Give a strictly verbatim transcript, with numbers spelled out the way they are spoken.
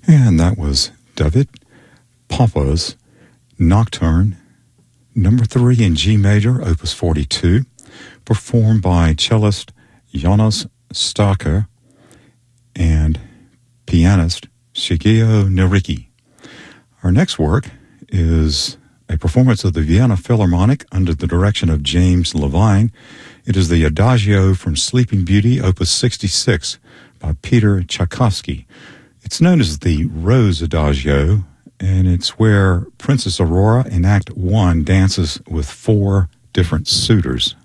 And that was David Poppa's Nocturne, number three in G major, opus forty-two, performed by cellist Janos Starker and pianist Shigeo Nariki. Our next work is a performance of the Vienna Philharmonic under the direction of James Levine. It is the Adagio from Sleeping Beauty, opus sixty-six, by Peter Tchaikovsky. It's known as the Rose Adagio, and it's where Princess Aurora in Act One dances with four different suitors.